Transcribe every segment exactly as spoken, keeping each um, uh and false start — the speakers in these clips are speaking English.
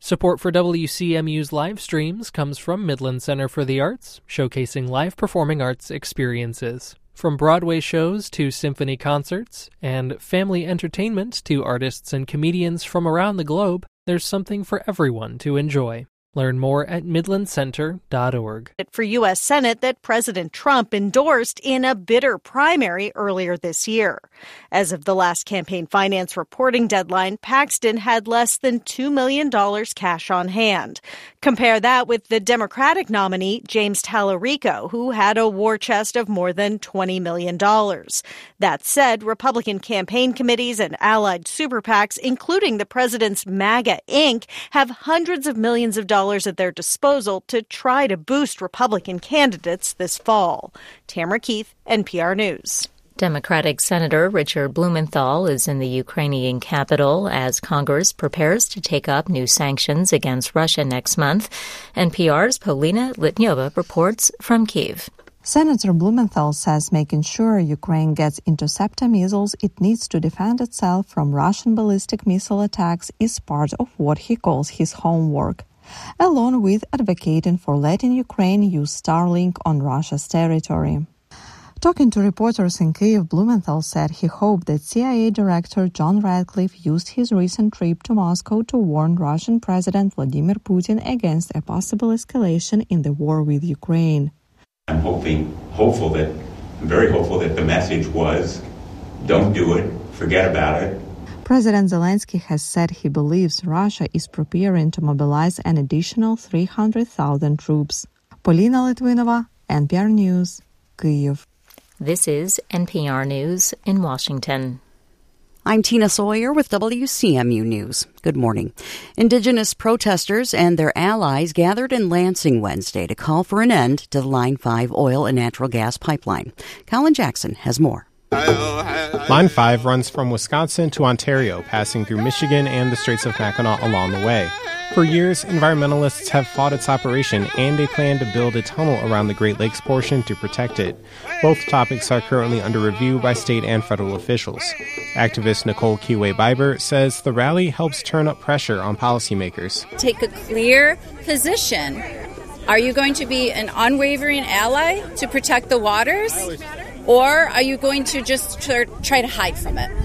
Support for W C M U's live streams comes from Midland Center for the Arts, showcasing live performing arts experiences. From Broadway shows to symphony concerts, and family entertainment to artists and comedians from around the globe, there's something for everyone to enjoy. Learn more at midland center dot org. For U S Senate that President Trump endorsed in a bitter primary earlier this year. As of the last campaign finance reporting deadline, Paxton had less than two million dollars cash on hand. Compare that with the Democratic nominee, James Tallarico, who had a war chest of more than twenty million dollars. That said, Republican campaign committees and allied super PACs, including the president's MAGA Incorporated, have hundreds of millions of dollars at their disposal to try to boost Republican candidates this fall. Tamara Keith, N P R News. Democratic Senator Richard Blumenthal is in the Ukrainian capital as Congress prepares to take up new sanctions against Russia next month. N P R's Polina Litnyova reports from Kyiv. Senator Blumenthal says making sure Ukraine gets interceptor missiles it needs to defend itself from Russian ballistic missile attacks is part of what he calls his homework, along with advocating for letting Ukraine use Starlink on Russia's territory. Talking to reporters in Kyiv, Blumenthal said he hoped that C I A Director John Ratcliffe used his recent trip to Moscow to warn Russian President Vladimir Putin against a possible escalation in the war with Ukraine. I'm hoping, hopeful that, I'm very hopeful that the message was, don't do it, forget about it. President Zelensky has said he believes Russia is preparing to mobilize an additional three hundred thousand troops. Polina Litvinova, N P R News, Kyiv. This is N P R News in Washington. I'm Tina Sawyer with W C M U News. Good morning. Indigenous protesters and their allies gathered in Lansing Wednesday to call for an end to the Line five oil and natural gas pipeline. Colin Jackson has more. Line five runs from Wisconsin to Ontario, passing through Michigan and the Straits of Mackinac along the way. For years, environmentalists have fought its operation, and they plan to build a tunnel around the Great Lakes portion to protect it. Both topics are currently under review by state and federal officials. Activist Nicole Kiwe-Biber says the rally helps turn up pressure on policymakers. Take a clear position. Are you going to be an unwavering ally to protect the waters? Or are you going to just try to hide from it?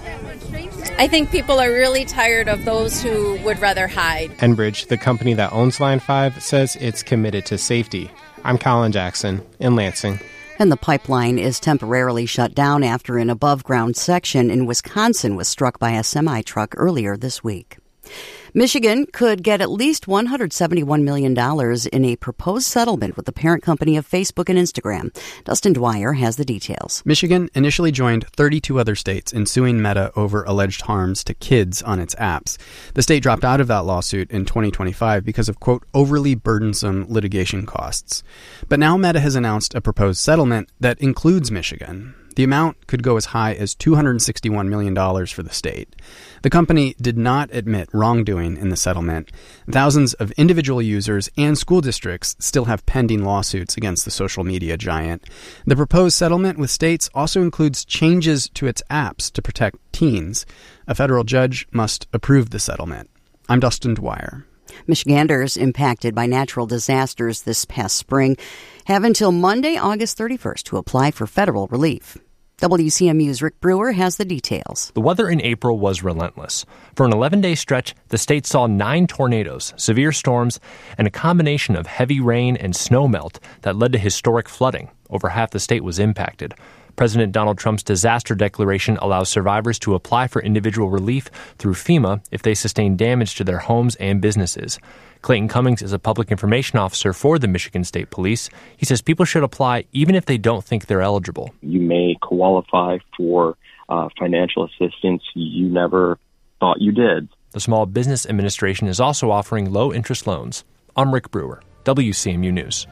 I think people are really tired of those who would rather hide. Enbridge, the company that owns Line five, says it's committed to safety. I'm Colin Jackson in Lansing. And the pipeline is temporarily shut down after an above-ground section in Wisconsin was struck by a semi-truck earlier this week. Michigan could get at least one hundred seventy-one million dollars in a proposed settlement with the parent company of Facebook and Instagram. Dustin Dwyer has the details. Michigan initially joined thirty-two other states in suing Meta over alleged harms to kids on its apps. The state dropped out of that lawsuit in twenty twenty-five because of, quote, overly burdensome litigation costs. But now Meta has announced a proposed settlement that includes Michigan. The amount could go as high as two hundred sixty-one million dollars for the state. The company did not admit wrongdoing in the settlement. Thousands of individual users and school districts still have pending lawsuits against the social media giant. The proposed settlement with states also includes changes to its apps to protect teens. A federal judge must approve the settlement. I'm Dustin Dwyer. Michiganders impacted by natural disasters this past spring have until Monday, August thirty-first to apply for federal relief. W C M U's Rick Brewer has the details. The weather in April was relentless. For an eleven-day stretch, the state saw nine tornadoes, severe storms, and a combination of heavy rain and snowmelt that led to historic flooding. Over half the state was impacted. President Donald Trump's disaster declaration allows survivors to apply for individual relief through FEMA if they sustain damage to their homes and businesses. Clayton Cummings is a public information officer for the Michigan State Police. He says people should apply even if they don't think they're eligible. You may qualify for uh, financial assistance you never thought you did. The Small Business Administration is also offering low-interest loans. I'm Rick Brewer, W C M U News.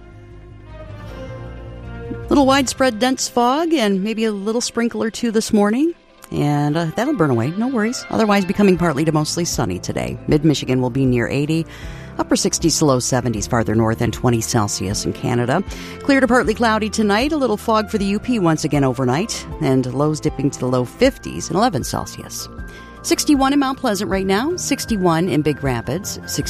Little widespread dense fog and maybe a little sprinkle or two this morning. And uh, that'll burn away, no worries. Otherwise becoming partly to mostly sunny today. Mid-Michigan will be near eighty. Upper sixties to low seventies farther north and twenty Celsius in Canada. Clear to partly cloudy tonight. A little fog for the U P once again overnight. And lows dipping to the low fifties and eleven Celsius. sixty-one in Mount Pleasant right now. sixty-one in Big Rapids.